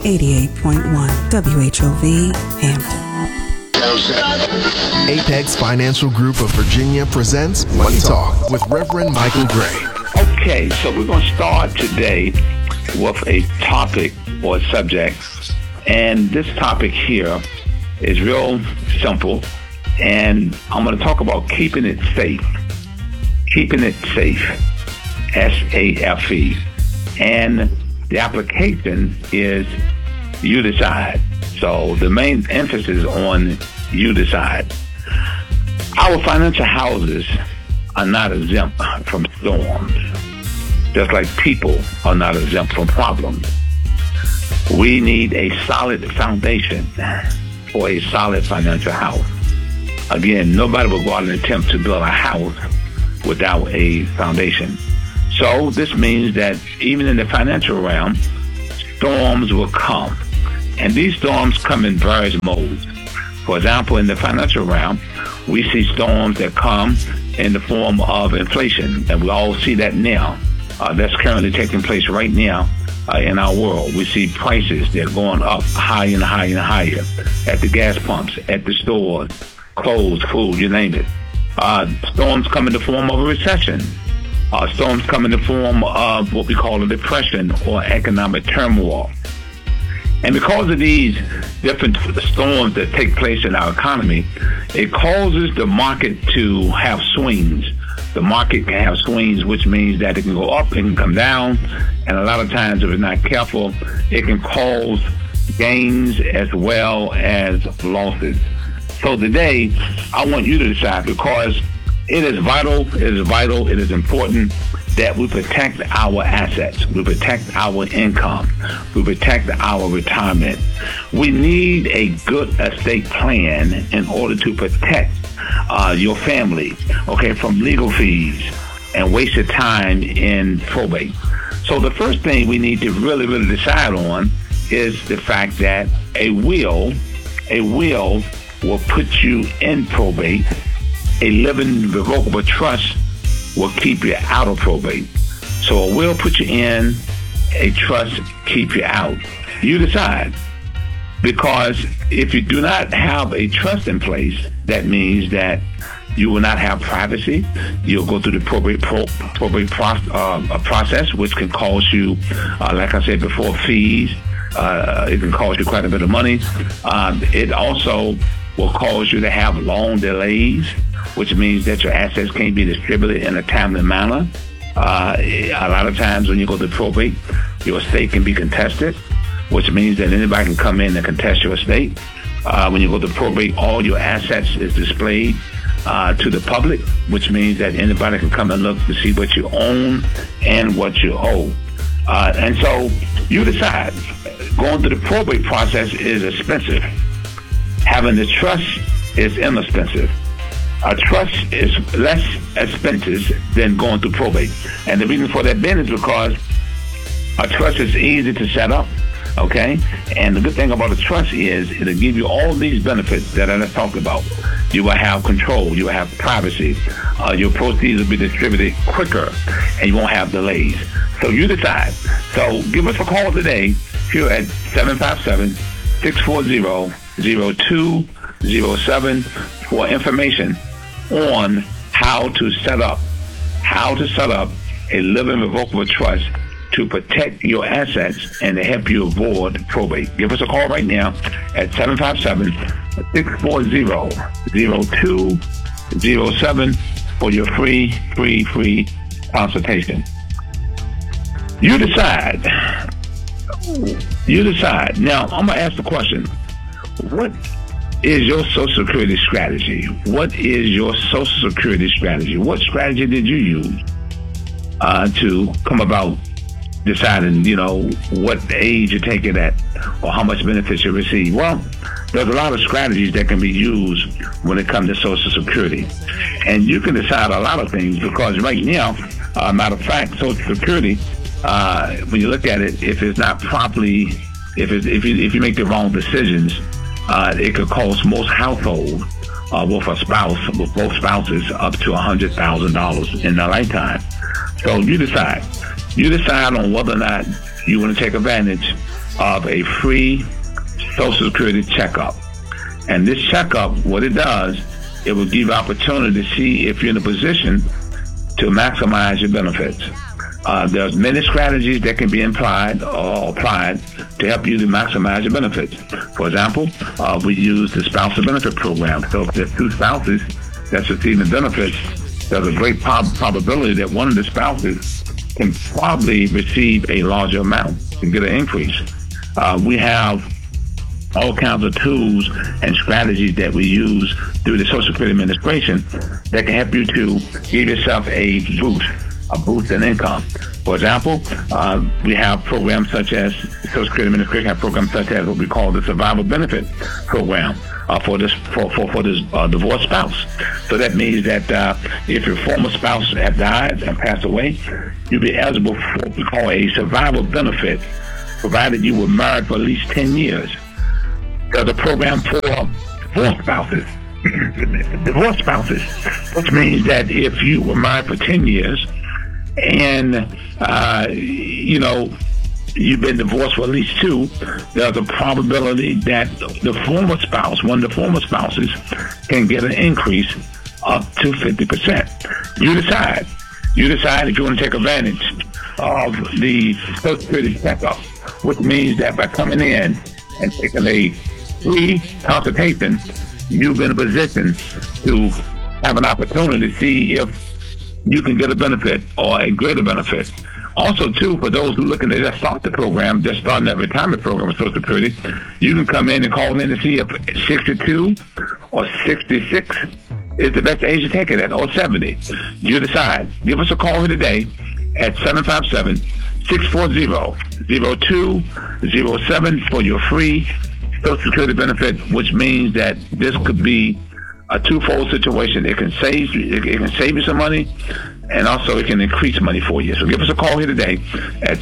88.1 WHOV Hampton. Apex Financial Group of Virginia presents Money Talk with Reverend Michael Gray. Okay, so we're going to start today with a topic or a subject, and this topic here is real simple, and I'm going to talk about keeping it safe. Keeping it safe, S-A-F-E, and the application is you decide. So the main emphasis on you decide. Our financial houses are not exempt from storms, just like people are not exempt from problems. We need a solid foundation for a solid financial house. Again, nobody will go out and attempt to build a house without a foundation. So this means that even in the financial realm, storms will come. And these storms come in various modes. For example, in the financial realm, we see storms that come in the form of inflation. And we all see that now. That's currently taking place right now in our world. We see prices that are going up higher and higher and higher at the gas pumps, at the stores, clothes, food, you name it. Storms come in the form of a recession. Storms come in the form of what we call a depression or economic turmoil. And because of these different storms that take place in our economy, it causes the market to have swings. The market can have swings, which means that it can go up, it can come down, and a lot of times, if it's not careful, it can cause gains as well as losses. So today, I want you to decide, because it is vital, it is important that we protect our assets, we protect our income, we protect our retirement. We need a good estate plan in order to protect your family, okay, from legal fees and wasted time in probate. So the first thing we need to really decide on is the fact that a will will put you in probate. A living revocable trust will keep you out of probate. So a will put you in, a trust keep you out. You decide. Because if you do not have a trust in place, that means that you will not have privacy. You'll go through the probate process, which can cost you, like I said before, fees. It can cost you quite a bit of money. It also will cause you to have long delays, which means that your assets can't be distributed in a timely manner. A lot of times when you go to probate, your estate can be contested, which means that anybody can come in and contest your estate. When you go to probate, all your assets is displayed to the public, which means that anybody can come and look to see what you own and what you owe. And so you decide. Going through the probate process is expensive. Having the trust is inexpensive. A trust is less expensive than going through probate. And the reason for that being is because a trust is easy to set up, okay? And the good thing about a trust is it'll give you all these benefits that I just talked about. You will have control. You will have privacy. Your proceeds will be distributed quicker, and you won't have delays. So you decide. So give us a call today here at 757-640-0207 for information on how to set up a living revocable trust to protect your assets and to help you avoid probate. Give us a call right now at 757-640-0207 for your free consultation. You decide. Now, I'm going to ask the question, what is your Social Security strategy? What is your Social Security strategy? What strategy did you use to come about deciding, what age you take it at or how much benefits you receive? Well, there's a lot of strategies that can be used when it comes to Social Security. And you can decide a lot of things because right now, matter of fact, Social Security, when you look at it, if it's not properly, if you make the wrong decisions, it could cost most households with both spouses up to $100,000 in their lifetime. So you decide on whether or not you want to take advantage of a free Social Security checkup. And this checkup, what it does, it will give you opportunity to see if you're in a position to maximize your benefits. There's many strategies that can be applied to help you to maximize your benefits. For example, we use the spousal benefit program. So if there's two spouses that's receiving benefits, there's a great probability that one of the spouses can probably receive a larger amount and get an increase. We have all kinds of tools and strategies that we use through the Social Security Administration that can help you to give yourself a boost in income. For example, we have programs such as Social Security Administration have programs such as what we call the Survival Benefit Program for this divorced spouse. So that means that if your former spouse has died and passed away, you'll be eligible for what we call a survival benefit, provided you were married for at least 10 years. There's a program for divorced spouses, which means that if you were married for 10 years and, you've been divorced for at least 2, there's a probability that one of the former spouses can get an increase up to 50%. You decide if you want to take advantage of the Social Security checkup, which means that by coming in and taking a free consultation, you've been in a position to have an opportunity to see if you can get a benefit or a greater benefit. Also, too, for those who are looking to just start the program, just starting that retirement program with Social Security, you can come in and call in to see if 62 or 66 is the best age to take it at, or 70. You decide. Give us a call here today at 757-640-0207 for your free Social Security benefit, which means that this could be a twofold situation. It can save you some money, and also it can increase money for you. So give us a call here today at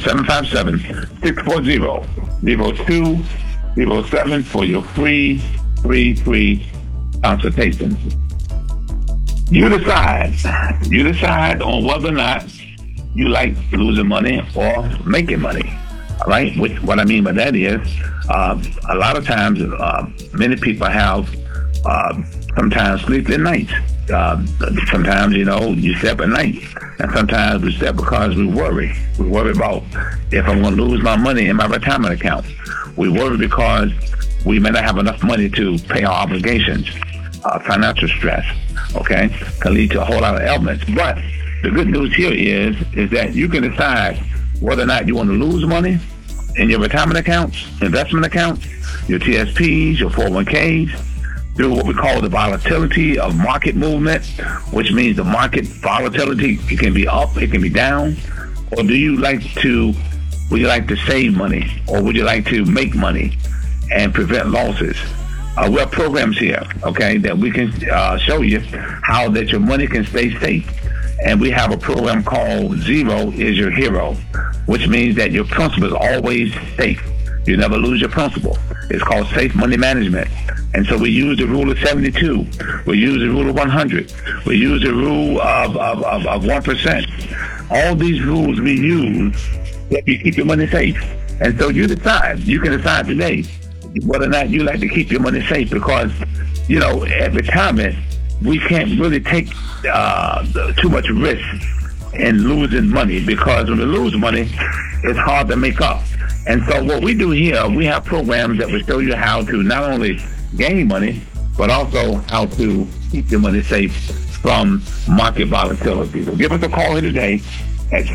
757-640-0207 for your free consultation. You decide on whether or not you like losing money or making money. All right? What I mean by that is, a lot of times, many people have sometimes sleepless nights. Sometimes, you step at night. And sometimes we step because we worry. We worry about if I'm going to lose my money in my retirement account. We worry because we may not have enough money to pay our obligations. Financial stress, okay, can lead to a whole lot of ailments. But the good news here is that you can decide whether or not you want to lose money in your retirement accounts, investment accounts, your TSPs, your 401ks, through what we call the volatility of market movement, which means the market volatility, it can be up, it can be down. Or would you like to save money, or would you like to make money and prevent losses? We have programs here, okay, that we can show you how that your money can stay safe. And we have a program called Zero is Your Hero, which means that your principal is always safe. You never lose your principal. It's called Safe Money Management. And so we use the rule of 72. We use the rule of 100. We use the rule of 1%. All these rules we use that you keep your money safe. And so you decide. You can decide today whether or not you like to keep your money safe, because, at retirement, we can't really take too much risk in losing money, because when we lose money, it's hard to make up. And so what we do here, we have programs that will show you how to not only gain money, but also how to keep your money safe from market volatility. So give us a call here today at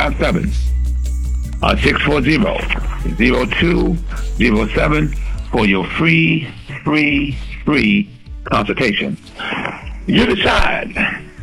757-640-0207 for your free consultation. You decide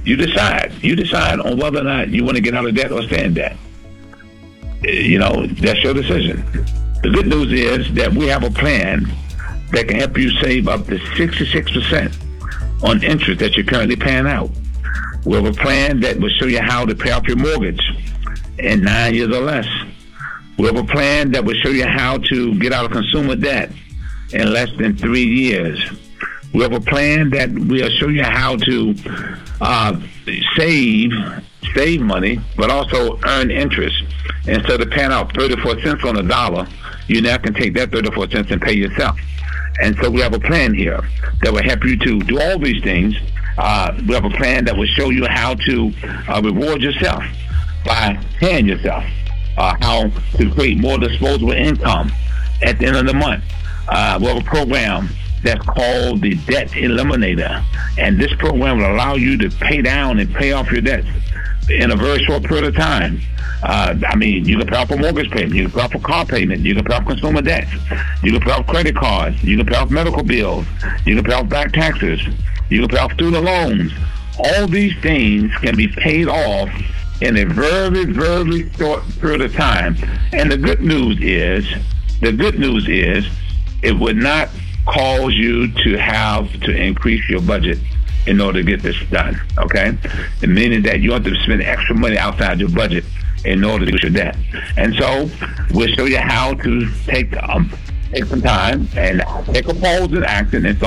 on whether or not you want to get out of debt or stay in debt. That's your decision. The good news is that we have a plan that can help you save up to 66% on interest that you're currently paying out. We have a plan that will show you how to pay off your mortgage in 9 years or less. We have a plan that will show you how to get out of consumer debt in less than 3 years. We have a plan that will show you how to save save money, but also earn interest. Instead of paying out 34 cents on a dollar, you now can take that 34 cents and pay yourself. And so we have a plan here that will help you to do all these things. We have a plan that will show you how to reward yourself by paying yourself, how to create more disposable income at the end of the month. We have a program that's called the Debt Eliminator. And this program will allow you to pay down and pay off your debts in a very short period of time. You can pay off a mortgage payment, you can pay off a car payment, you can pay off consumer debts, you can pay off credit cards, you can pay off medical bills, you can pay off back taxes, you can pay off student loans. All these things can be paid off in a very, very short period of time. And the good news is, it would not cause you to have to increase your budget in order to get this done, okay? And meaning that you have to spend extra money outside your budget in order to do your debt. And so we'll show you how to take some time and take a pause in action and